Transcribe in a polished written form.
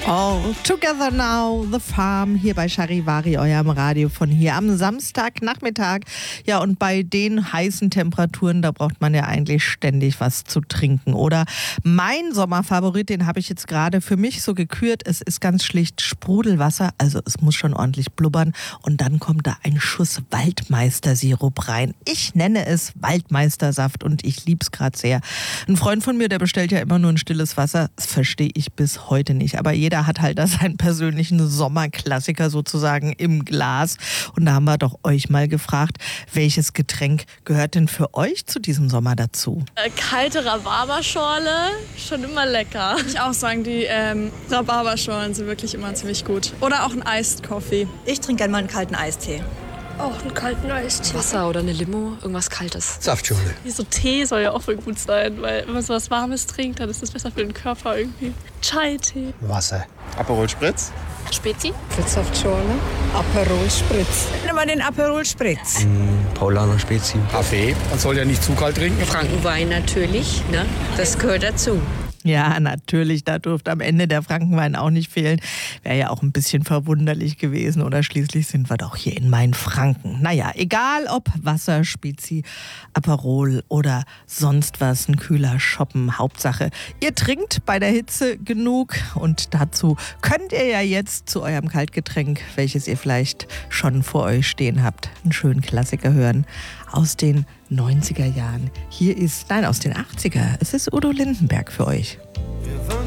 All Together Now, The Farm, hier bei Charivari, eurem Radio von hier am Samstagnachmittag. Ja, und bei den heißen Temperaturen, da braucht man ja eigentlich ständig was zu trinken, oder? Mein Sommerfavorit, den habe ich jetzt gerade für mich so gekürt. Es ist ganz schlicht Sprudelwasser, also es muss schon ordentlich blubbern. Und dann kommt da ein Schuss Waldmeister-Sirup rein. Ich nenne es Waldmeistersaft und ich lieb's gerade sehr. Ein Freund von mir, der bestellt ja immer nur ein stilles Wasser. Das verstehe ich bis heute nicht. Aber jeder hat halt da seinen persönlichen Sommerklassiker sozusagen im Glas. Und da haben wir doch euch mal gefragt, welches Getränk gehört denn für euch zu diesem Sommer dazu? Kalte Rhabarberschorle, schon immer lecker. Ich auch sagen, die Rhabarberschorlen sind wirklich immer ziemlich gut. Oder auch ein Iced Coffee. Ich trinke gerne mal einen kalten Eistee. Auch einen kalten Eistee. Wasser oder eine Limo, irgendwas Kaltes. Saftschorle. So Tee soll ja auch voll gut sein, weil wenn man so was Warmes trinkt, dann ist das besser für den Körper irgendwie. Chai-Tee. Wasser. Aperol Spritz. Spezi? Saftschorle. Aperol Spritz. Nimm mal den Aperol Spritz. Paulaner Spezi. Kaffee. Man soll ja nicht zu kalt trinken. Frankenwein natürlich, ne? Das gehört dazu. Ja, natürlich, da durfte am Ende der Frankenwein auch nicht fehlen. Wäre ja auch ein bisschen verwunderlich gewesen, oder schließlich sind wir doch hier in Mainfranken. Naja, egal ob Wasser, Spezi, Aperol oder sonst was, ein kühler Schoppen, Hauptsache, ihr trinkt bei der Hitze genug und dazu könnt ihr ja jetzt zu eurem Kaltgetränk, welches ihr vielleicht schon vor euch stehen habt, einen schönen Klassiker hören aus den 90er Jahren. Aus den 80er. Es ist Udo Lindenberg für euch.